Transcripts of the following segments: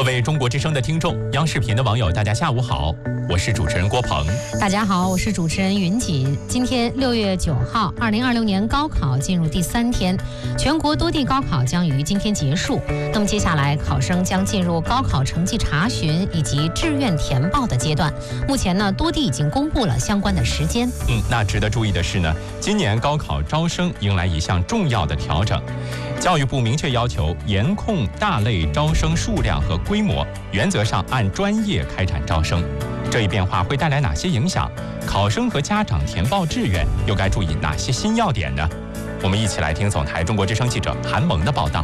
位中国之声的听众，央视频的网友，大家下午好，我是主持人郭鹏。 大家好，我是主持人云锦。今天6月9号，2026年高考进入第3天，全国多地高考将于今天结束。那么接下来，考生将进入高考成绩查询以及志愿填报的阶段。目前呢，多地已经公布了相关的时间。 那值得注意的是呢，今年高考招生迎来一项重要的调整。教育部明确要求严控大类招生数量和规模，原则上按专业开展招生。这一变化会带来哪些影响？考生和家长填报志愿又该注意哪些新要点呢？我们一起来听总台中国之声记者韩萌的报道。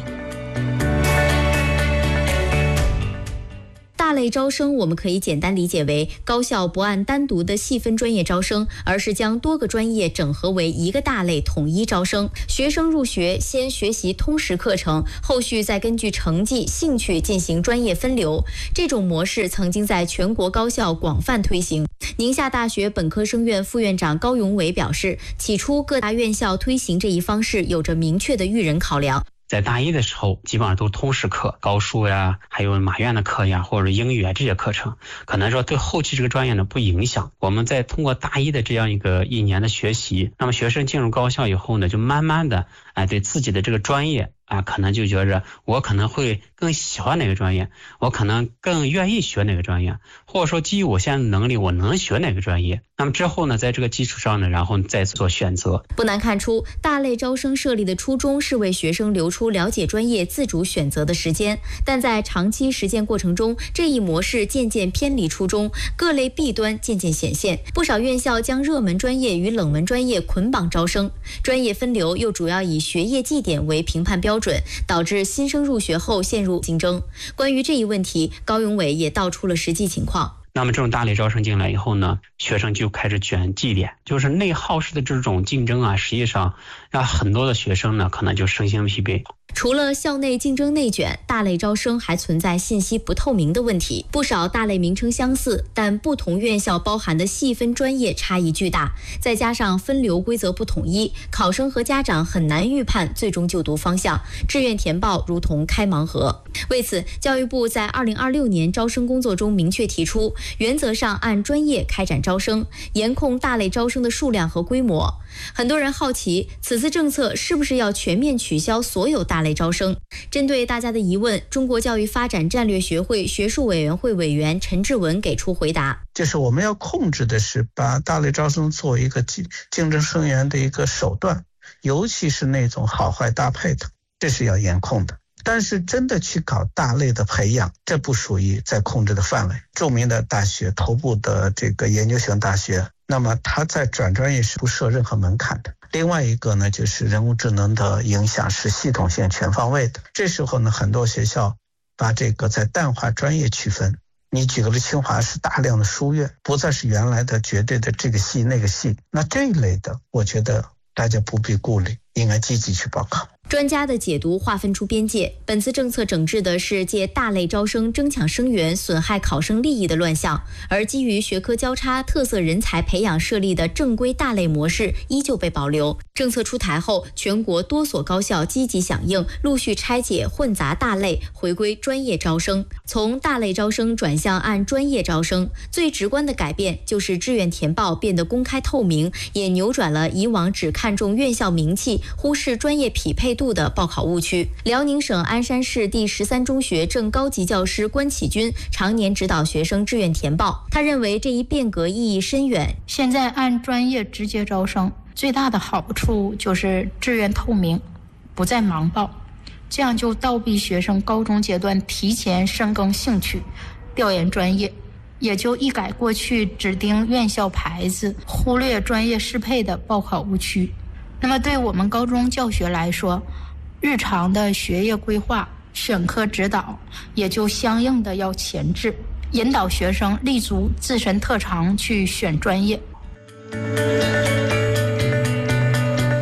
大类招生我们可以简单理解为高校不按单独的细分专业招生，而是将多个专业整合为一个大类统一招生。学生入学先学习通识课程，后续再根据成绩、兴趣进行专业分流。这种模式曾经在全国高校广泛推行。宁夏大学本科生院副院长高永伟表示，起初各大院校推行这一方式有着明确的育人考量。 在大一的时候，基本上都是通识课，高数呀，还有马院的课呀，或者英语啊这些课程，可能说对后期这个专业呢不影响。我们在通过大一的这样一年的学习，那么学生进入高校以后呢，就慢慢的对自己的这个专业可能就觉着我可能会更喜欢哪个专业，我可能更愿意学哪个专业，或者说基于我现在的能力，我能学哪个专业。那么之后呢，在这个基础上呢，然后再做选择。 不难看出，大类招生设立的初衷是为学生留出了解专业、自主选择的时间，但在长期实践过程中，这一模式渐渐偏离初衷，各类弊端渐渐显现。不少院校将热门专业与冷门专业捆绑招生，专业分流又主要以学业绩点为评判标准，导致新生入学后陷入竞争。关于这一问题，高永伟也道出了实际情况。 那么这种大类招生进来以后呢，学生就开始卷绩点，就是内耗式的这种竞争实际上让很多的学生呢可能就身心疲惫。 除了校内竞争内卷，大类招生还存在信息不透明的问题。不少大类名称相似，但不同院校包含的细分专业差异巨大，再加上分流规则不统一，考生和家长很难预判最终就读方向，志愿填报如同开盲盒。为此，教育部在2026年招生工作中明确提出，原则上按专业开展招生，严控大类招生的数量和规模。很多人好奇，此次政策是不是要全面取消所有大类招生？针对大家的疑问，中国教育发展战略学会学术委员会委员陈志文给出回答： 就是我们要控制的是把大类招生作为一个竞争生源的一个手段，尤其是那种好坏搭配的，这是要严控的。但是真的去搞大类的培养，这不属于在控制的范围。著名的大学，头部的这个研究型大学，那么它在转专业是不设任何门槛的。另外一个呢，就是人工智能的影响是系统性全方位的。这时候呢，很多学校把这个在淡化专业区分。你举个例，清华是大量的书院，不再是原来的绝对的这个系那个系。那这一类的，我觉得大家不必顾虑，应该积极去报考。 专家的解读划分出边界，本次政策整治的是借大类招生争抢生源、损害考生利益的乱象，而基于学科交叉、特色人才培养设立的正规大类模式依旧被保留。政策出台后，全国多所高校积极响应，陆续拆解混杂大类，回归专业招生。从大类招生转向按专业招生，最直观的改变就是志愿填报变得公开透明，也扭转了以往只看重院校名气、忽视专业匹配度的报考误区。辽宁省鞍山市第13中学正高级教师关启军常年指导学生志愿填报，他认为这一变革意义深远。 现在按专业直接招生，最大的好处就是志愿透明，不再盲报，这样就倒逼学生高中阶段提前深耕兴趣，调研专业，也就一改过去只盯院校牌子，忽略专业适配的报考误区。那么对我们高中教学来说，日常的学业规划、选科指导也就相应的要前置，引导学生立足自身特长去选专业。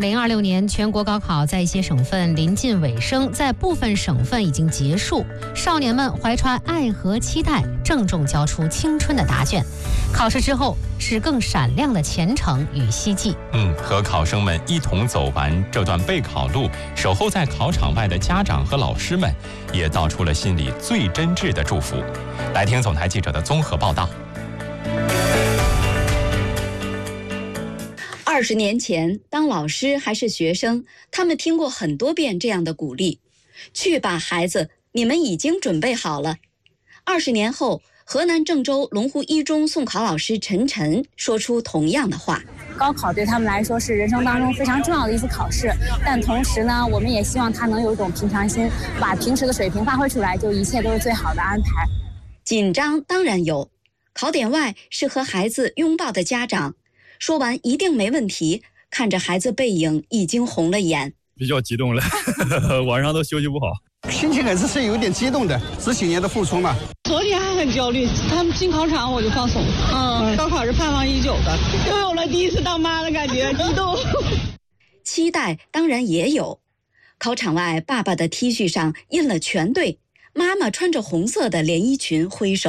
2026年全国高考在一些省份临近尾声，在部分省份已经结束。少年们怀揣爱和期待，郑重交出青春的答卷。考试之后是更闪亮的前程与希冀。 和考生们一同走完这段备考路，守候在考场外的家长和老师们，也道出了心里最真挚的祝福。来听总台记者的综合报道。 20年前，当老师还是学生，他们听过很多遍这样的鼓励：“去吧，孩子，你们已经准备好了。”20年后，河南郑州龙湖一中送考老师陈晨说出同样的话：“ 高考对他们来说是人生当中非常重要的一次考试，但同时呢，我们也希望他能有一种平常心，把平时的水平发挥出来，就一切都是最好的安排。” 紧张当然有，考点外是和孩子拥抱的家长。说完一定没问题，看着孩子背影已经红了眼， 比较激动了，晚上都休息不好， 心情还是有点激动的，10几年的付出嘛。 昨天还很焦虑，他们进考场我就放松。高考是盼望已久的，又有了第一次当妈的感觉，激动。 期待当然也有，考场外爸爸的 T 恤上印了全对，妈妈穿着红色的连衣裙挥手。